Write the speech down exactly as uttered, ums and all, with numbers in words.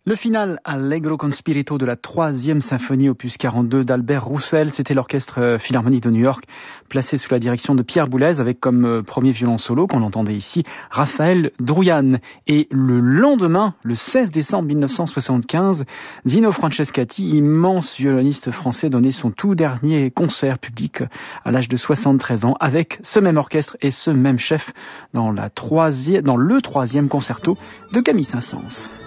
Le final Allegro con spirito de la troisième symphonie opus quarante-deux d'Albert Roussel, c'était l'orchestre philharmonique de New York, placé sous la direction de Pierre Boulez, avec comme premier violon solo, qu'on entendait ici, Raphaël Drouyan. Et le lendemain, le seize décembre mille neuf cent soixante-quinze, Zino Francescati, immense violoniste français, donnait son tout dernier concert public à l'âge de soixante-treize ans, avec ce même orchestre et ce même chef dans, la troisième, dans le troisième concerto de Camille Saint-Saëns.